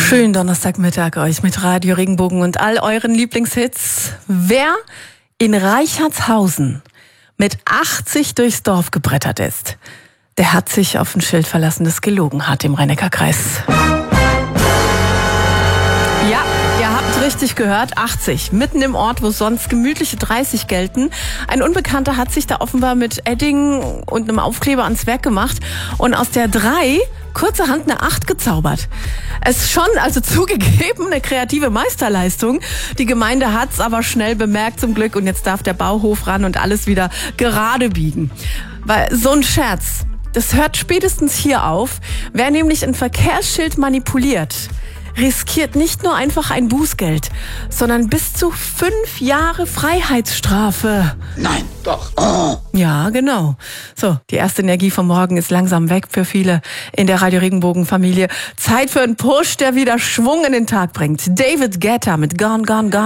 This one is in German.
Schönen Donnerstagmittag euch mit Radio Regenbogen und all euren Lieblingshits. Wer in Reichertshausen mit 80 durchs Dorf gebrettert ist, der hat sich auf ein Schild verlassen, das gelogen hat im Rhein-Neckar-Kreis. Ja, ihr habt richtig gehört, 80. Mitten im Ort, wo sonst gemütliche 30 gelten. Ein Unbekannter hat sich da offenbar mit Edding und einem Aufkleber ans Werk gemacht und aus der 3 kurzerhand eine 8 gezaubert. Es ist schon, also zugegeben, eine kreative Meisterleistung. Die Gemeinde hat's aber schnell bemerkt zum Glück und jetzt darf der Bauhof ran und alles wieder gerade biegen. Weil so ein Scherz, das hört spätestens hier auf. Wer nämlich ein Verkehrsschild manipuliert, riskiert nicht nur einfach ein Bußgeld, sondern bis zu 5 Jahre Freiheitsstrafe. Nein, doch. Oh. Ja, genau. So, die erste Energie vom Morgen ist langsam weg für viele in der Radio Regenbogen Familie. Zeit für einen Push, der wieder Schwung in den Tag bringt. David Guetta mit Gone, Gone, Gone.